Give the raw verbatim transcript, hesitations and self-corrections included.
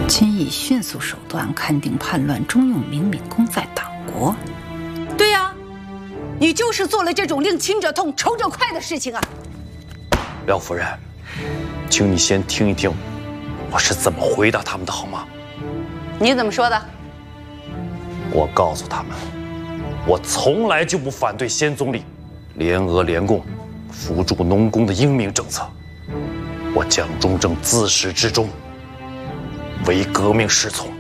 今以迅速手段勘定叛乱，终用明敏功在党国。 对呀、啊，你就是做了这种令亲者痛、仇者快的事情啊！ 廖夫人，请你先听一听我是怎么回答他们的，好吗？ 你怎么说的？ 我告诉他们，我从来就不反对先总理联俄联共、扶助农工的英明政策。我蒋中正自始至终为革命侍从。